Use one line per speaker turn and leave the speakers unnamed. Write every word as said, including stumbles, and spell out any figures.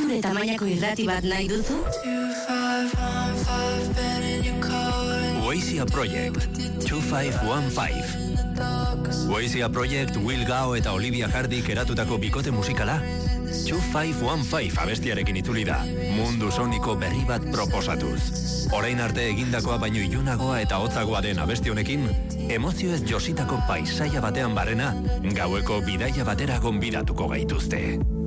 Zure tamainako irrati bat nahi duzu?
Oasia Project two five one five. Oasia Project Will Gao eta Olivia Hardy eratutako bikote musikala two five one five abestiarekin itzuli da, mundu soniko berri bat proposatuz. Orain arte egindakoa baino ilunagoa eta hotzagoa den abesti honekin, emozioez jositako paisaia batean barrena, gaueko bidaia batera gonbidatuko gaituzte.